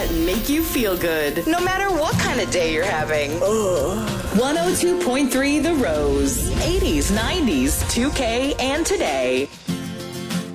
that make you feel good, no matter what kind of day you're having. 102.3 The Rose. 80s, 90s, 2K, and today.